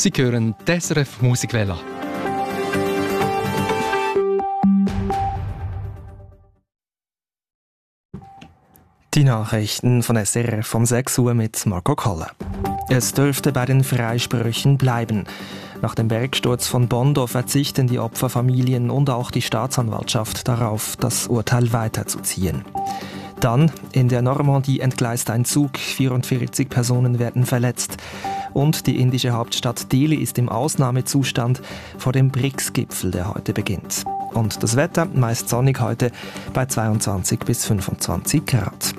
Sie hören die SRF Musikwelle. Die Nachrichten von SRF vom 6 Uhr mit Marco Koller. Es dürfte bei den Freisprüchen bleiben. Nach dem Bergsturz von Bondo verzichten die Opferfamilien und auch die Staatsanwaltschaft darauf, das Urteil weiterzuziehen. Dann, in der Normandie entgleist ein Zug, 44 Personen werden verletzt. Und die indische Hauptstadt Delhi ist im Ausnahmezustand vor dem BRICS-Gipfel, der heute beginnt. Und das Wetter meist sonnig heute bei 22 bis 25 Grad.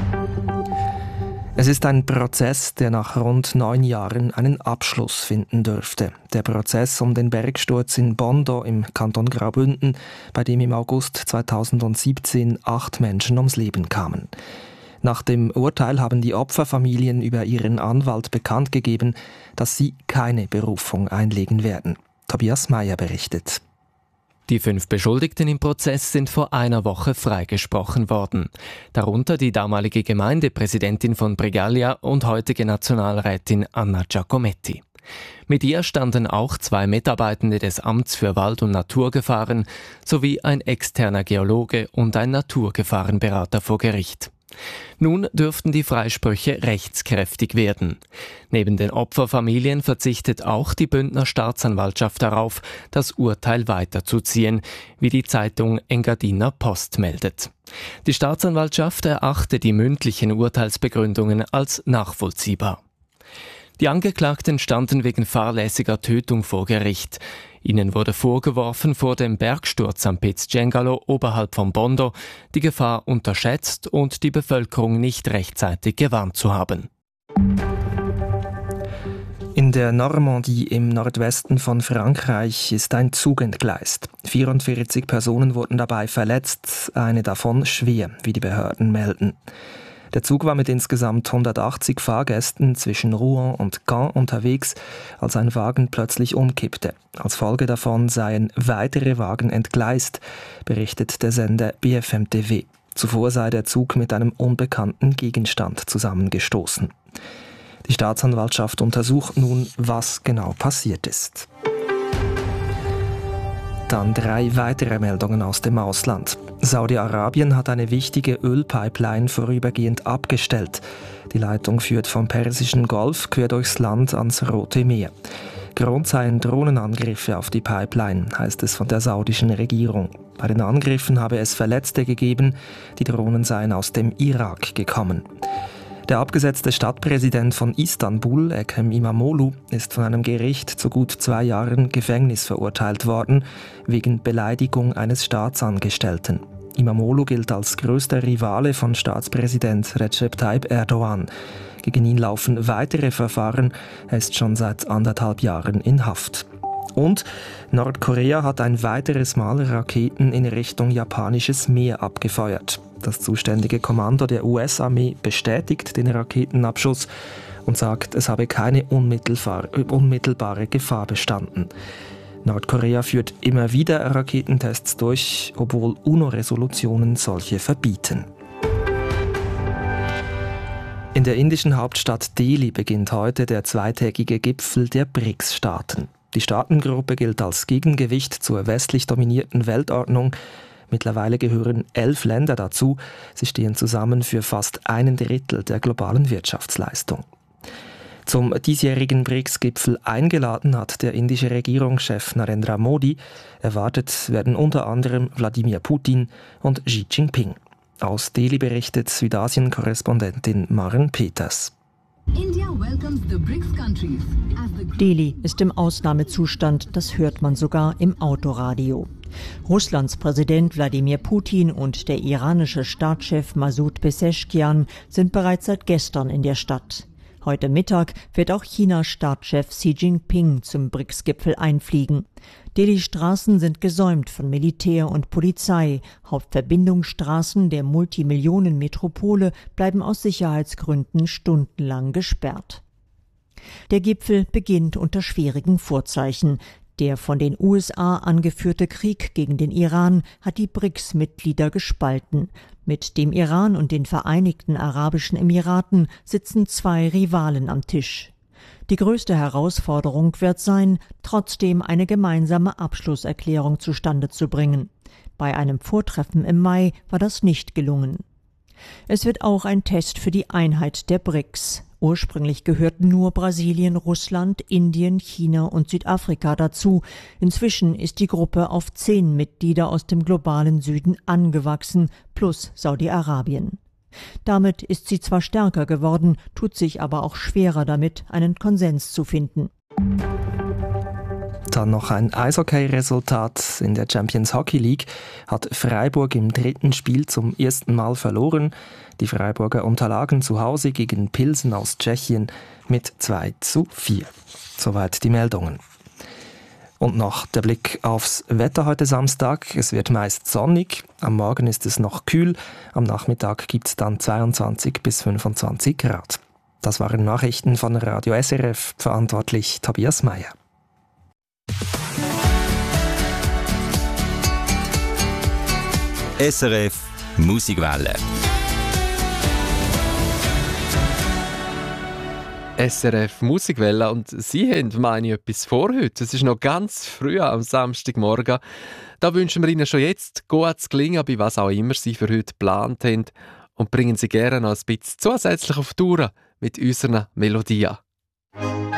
Es ist ein Prozess, der nach rund 9 Jahren einen Abschluss finden dürfte. Der Prozess um den Bergsturz in Bondo im Kanton Graubünden, bei dem im August 2017 8 Menschen ums Leben kamen. Nach dem Urteil haben die Opferfamilien über ihren Anwalt bekannt gegeben, dass sie keine Berufung einlegen werden. Tobias Meyer berichtet. Die 5 Beschuldigten im Prozess sind vor einer Woche freigesprochen worden. Darunter die damalige Gemeindepräsidentin von Bregaglia und heutige Nationalrätin Anna Giacometti. Mit ihr standen auch 2 Mitarbeitende des Amts für Wald- und Naturgefahren sowie ein externer Geologe und ein Naturgefahrenberater vor Gericht. Nun dürften die Freisprüche rechtskräftig werden. Neben den Opferfamilien verzichtet auch die Bündner Staatsanwaltschaft darauf, das Urteil weiterzuziehen, wie die Zeitung Engadiner Post meldet. Die Staatsanwaltschaft erachte die mündlichen Urteilsbegründungen als nachvollziehbar. Die Angeklagten standen wegen fahrlässiger Tötung vor Gericht. Ihnen wurde vorgeworfen, vor dem Bergsturz am Piz Cengalo oberhalb von Bondo die Gefahr unterschätzt und die Bevölkerung nicht rechtzeitig gewarnt zu haben. In der Normandie im Nordwesten von Frankreich ist ein Zug entgleist. 44 Personen wurden dabei verletzt, eine davon schwer, wie die Behörden melden. Der Zug war mit insgesamt 180 Fahrgästen zwischen Rouen und Caen unterwegs, als ein Wagen plötzlich umkippte. Als Folge davon seien weitere Wagen entgleist, berichtet der Sender BFM TV. Zuvor sei der Zug mit einem unbekannten Gegenstand zusammengestoßen. Die Staatsanwaltschaft untersucht nun, was genau passiert ist. Dann 3 weitere Meldungen aus dem Ausland. Saudi-Arabien hat eine wichtige Ölpipeline vorübergehend abgestellt. Die Leitung führt vom Persischen Golf quer durchs Land ans Rote Meer. Grund seien Drohnenangriffe auf die Pipeline, heißt es von der saudischen Regierung. Bei den Angriffen habe es Verletzte gegeben, die Drohnen seien aus dem Irak gekommen. Der abgesetzte Stadtpräsident von Istanbul, Ekrem İmamoğlu, ist von einem Gericht zu gut 2 Jahren Gefängnis verurteilt worden, wegen Beleidigung eines Staatsangestellten. İmamoğlu gilt als größter Rivale von Staatspräsident Recep Tayyip Erdogan. Gegen ihn laufen weitere Verfahren, er ist schon seit 1,5 Jahren in Haft. Und Nordkorea hat ein weiteres Mal Raketen in Richtung japanisches Meer abgefeuert. Das zuständige Kommando der US-Armee bestätigt den Raketenabschuss und sagt, es habe keine unmittelbare Gefahr bestanden. Nordkorea führt immer wieder Raketentests durch, obwohl UNO-Resolutionen solche verbieten. In der indischen Hauptstadt Delhi beginnt heute der 2-tägige Gipfel der BRICS-Staaten. Die Staatengruppe gilt als Gegengewicht zur westlich dominierten Weltordnung. Mittlerweile gehören 11 Länder dazu. Sie stehen zusammen für fast 1/3 der globalen Wirtschaftsleistung. Zum diesjährigen BRICS-Gipfel eingeladen hat der indische Regierungschef Narendra Modi. Erwartet werden unter anderem Wladimir Putin und Xi Jinping. Aus Delhi berichtet Südasien-Korrespondentin Maren Peters. Delhi ist im Ausnahmezustand, das hört man sogar im Autoradio. Russlands Präsident Wladimir Putin und der iranische Staatschef Masoud Pezeshkian sind bereits seit gestern in der Stadt. Heute Mittag wird auch Chinas Staatschef Xi Jinping zum BRICS-Gipfel einfliegen. Delhis Straßen sind gesäumt von Militär und Polizei. Hauptverbindungsstraßen der Multimillionen-Metropole bleiben aus Sicherheitsgründen stundenlang gesperrt. Der Gipfel beginnt unter schwierigen Vorzeichen. Der von den USA angeführte Krieg gegen den Iran hat die BRICS-Mitglieder gespalten. Mit dem Iran und den Vereinigten Arabischen Emiraten sitzen 2 Rivalen am Tisch. Die größte Herausforderung wird sein, trotzdem eine gemeinsame Abschlusserklärung zustande zu bringen. Bei einem Vortreffen im Mai war das nicht gelungen. Es wird auch ein Test für die Einheit der BRICS. Ursprünglich gehörten nur Brasilien, Russland, Indien, China und Südafrika dazu. Inzwischen ist die Gruppe auf 10 Mitglieder aus dem globalen Süden angewachsen, plus Saudi-Arabien. Damit ist sie zwar stärker geworden, tut sich aber auch schwerer damit, einen Konsens zu finden. Dann noch ein Eishockey-Resultat. In der Champions Hockey League hat Freiburg im 3. Spiel zum ersten Mal verloren. Die Freiburger unterlagen zu Hause gegen Pilsen aus Tschechien mit 2:4. Soweit die Meldungen. Und noch der Blick aufs Wetter heute Samstag. Es wird meist sonnig, am Morgen ist es noch kühl, am Nachmittag gibt es dann 22 bis 25 Grad. Das waren Nachrichten von Radio SRF, verantwortlich Tobias Meyer. SRF Musikwelle. SRF Musikwelle und Sie haben, meine ich, etwas vor heute. Es ist noch ganz früh am Samstagmorgen. Da wünschen wir Ihnen schon jetzt gutes Gelingen, bei was auch immer Sie für heute geplant haben. Und bringen Sie gerne noch ein bisschen zusätzlich auf Tour mit unseren Melodien.